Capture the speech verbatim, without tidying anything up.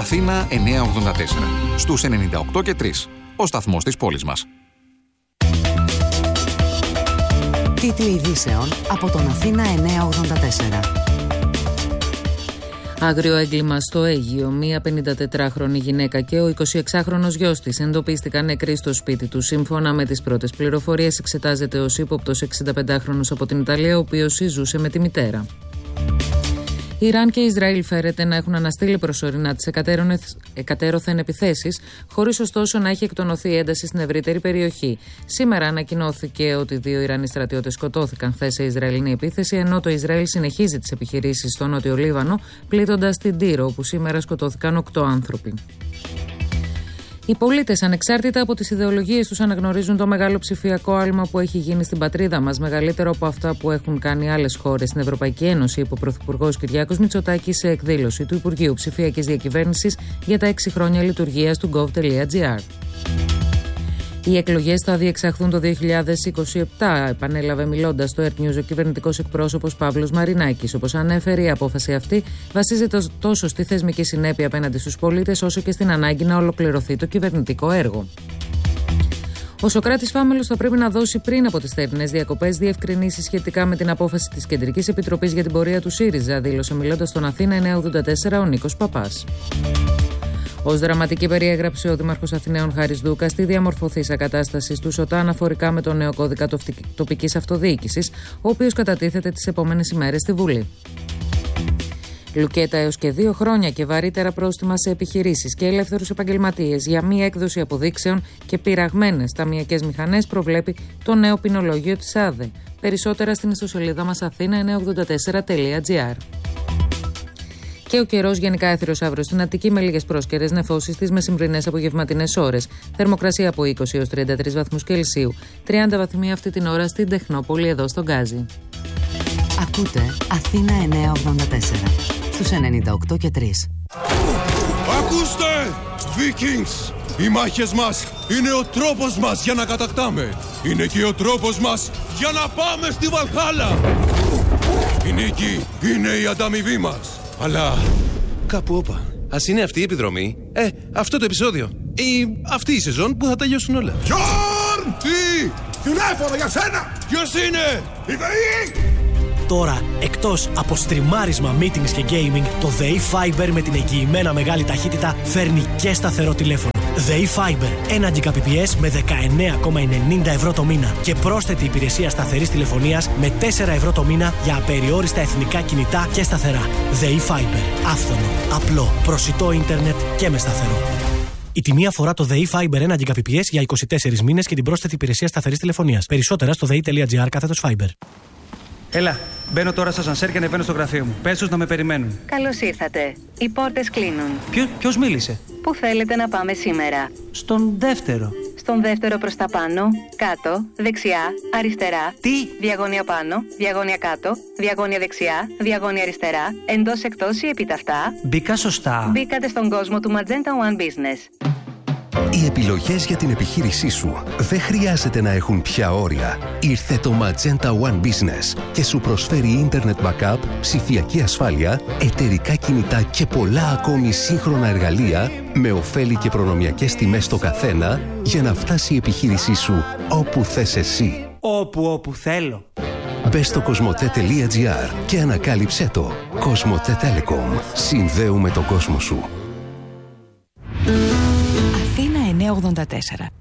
Αθήνα εννιακόσια ογδόντα τέσσερα. Στους ενενήντα οκτώ και τρία. Ο σταθμός της πόλης μας. Τίτλοι ειδήσεων από τον Αθήνα εννιακόσια ογδόντα τέσσερα. Άγριο έγκλημα στο Αίγυο. Μία πενηντατετράχρονη γυναίκα και ο εικοσιεξάχρονος γιος της εντοπίστηκαν νεκροί στο σπίτι του. Σύμφωνα με τις πρώτες πληροφορίες, εξετάζεται ως ύποπτος εξηνταπεντάχρονος από την Ιταλία, ο οποίος ζούσε με τη μητέρα. Ιράν και Ισραήλ φέρεται να έχουν αναστείλει προσωρινά τις εκατέρωθεν επιθέσεις, χωρίς ωστόσο να έχει εκτονωθεί ένταση στην ευρύτερη περιοχή. Σήμερα ανακοινώθηκε ότι δύο Ιρανοί στρατιώτες σκοτώθηκαν χθες σε Ισραηλινή επίθεση, ενώ το Ισραήλ συνεχίζει τις επιχειρήσεις στο Νότιο Λίβανο, πλήττοντας την Τύρο, όπου σήμερα σκοτώθηκαν οκτώ άνθρωποι. Οι πολίτες, ανεξάρτητα από τις ιδεολογίες τους, αναγνωρίζουν το μεγάλο ψηφιακό άλμα που έχει γίνει στην πατρίδα μας, μεγαλύτερο από αυτά που έχουν κάνει άλλες χώρες στην Ευρωπαϊκή Ένωση, είπε ο Πρωθυπουργός Κυριάκος Μητσοτάκης σε εκδήλωση του Υπουργείου Ψηφιακής Διακυβέρνησης για τα έξι χρόνια λειτουργίας του gov.gr. Οι εκλογές θα διεξαχθούν το δύο χιλιάδες είκοσι επτά, επανέλαβε μιλώντας στο Air News ο κυβερνητικός εκπρόσωπος Παύλος Μαρινάκης. Όπως ανέφερε, η απόφαση αυτή βασίζεται τόσο στη θεσμική συνέπεια απέναντι στους πολίτες, όσο και στην ανάγκη να ολοκληρωθεί το κυβερνητικό έργο. Ο Σωκράτης Φάμελος θα πρέπει να δώσει πριν από τις θερινές διακοπές διευκρινήσεις σχετικά με την απόφαση της Κεντρικής Επιτροπής για την πορεία του ΣΥΡΙΖΑ, δήλωσε μιλώντας στον Αθήνα εννιακόσια ογδόντα τέσσερα ο Νίκος Παπάς. Ως δραματική περιέγραψε ο Δήμαρχος Αθηναίων Χάρης Δούκας τη διαμορφωθήσα κατάσταση του ΣΟΤΑ αναφορικά με τον νέο κώδικα τοπικής αυτοδιοίκησης, ο οποίος κατατίθεται τις επόμενες ημέρες στη Βουλή. Λουκέτα έως και δύο χρόνια και βαρύτερα πρόστιμα σε επιχειρήσεις και ελεύθερους επαγγελματίες για μη έκδοση αποδείξεων και πειραγμένες ταμειακές μηχανές προβλέπει το νέο ποινολόγιο της ΑΔΕ. Περισσότερα στην ιστοσελίδα μας αθήνα εννιακόσια ογδόντα τέσσερα τελεία τζι άρ. Και ο καιρός γενικά έθριος αύριο στην Αττική με λίγες πρόσκαιρες νεφώσεις στις μεσημβρινές απογευματινές ώρες. Θερμοκρασία από είκοσι έως τριάντα τρεις βαθμούς Κελσίου. τριάντα βαθμοί αυτή την ώρα στην Τεχνόπολη εδώ στον Γκάζι. Ακούτε Αθήνα εννιακόσια ογδόντα τέσσερα στους ενενήντα οκτώ και τρία. Ακούστε, Vikings! Οι μάχες μας είναι ο τρόπος μας για να κατακτάμε. Είναι και ο τρόπος μας για να πάμε στη Βαλχάλα. Η νίκη είναι η ανταμοιβή μας. Αλλά κάπου όπα. Ας είναι αυτή η επιδρομή. Ε, αυτό το επεισόδιο. Ή αυτή η σεζόν που θα τελειώσουν όλα. Γιόρν! Τι! Τηλέφωνο για σένα! Ποιος είναι? Η ΔΕΗ! Τώρα, εκτός από στριμάρισμα, meetings και gaming, το ΔΕΗ Fiber με την εγγυημένα μεγάλη ταχύτητα φέρνει και σταθερό τηλέφωνο. ΔΕΗ Fiber, ένα Gbps με δεκαεννέα κόμμα ενενήντα ευρώ το μήνα και πρόσθετη υπηρεσία σταθερής τηλεφωνίας με τέσσερα ευρώ το μήνα για απεριόριστα εθνικά κινητά και σταθερά. ΔΕΗ Fiber, άφθονο, απλό, προσιτό ίντερνετ και με σταθερό. Η τιμή αφορά το ΔΕΗ Fiber ένα Gbps για είκοσι τέσσερις μήνες και την πρόσθετη υπηρεσία σταθερής τηλεφωνίας. Περισσότερα στο δei.gr κάθετος Fiber. Έλα, μπαίνω τώρα στο ασανσέρ και ανεβαίνω στο γραφείο μου. Πες τους να με περιμένουν. Καλώς ήρθατε. Οι πόρτες κλείνουν. Ποιο, ποιος μίλησε? Πού θέλετε να πάμε σήμερα? Στον δεύτερο. Στον δεύτερο προς τα πάνω, κάτω, δεξιά, αριστερά. Τι? Διαγώνια πάνω, διαγώνια κάτω, διαγώνια δεξιά, διαγώνια αριστερά, εντός εκτός ή επιταυτά. Μπήκα σωστά. Μπήκατε στον κόσμο του Magenta One Business. Οι επιλογές για την επιχείρησή σου δεν χρειάζεται να έχουν πια όρια. Ήρθε το Magenta One Business και σου προσφέρει Internet Backup, ψηφιακή ασφάλεια, εταιρικά κινητά και πολλά ακόμη σύγχρονα εργαλεία με ωφέλη και προνομιακές τιμές στο καθένα για να φτάσει η επιχείρησή σου όπου θες εσύ. Όπου, όπου θέλω. Μπες στο κοσμοτέ.gr και ανακάλυψέ το. Κοσμοτέ Telecom. Συνδέουμε τον κόσμο σου. Αθήνα εννιακόσια ογδόντα τέσσερα.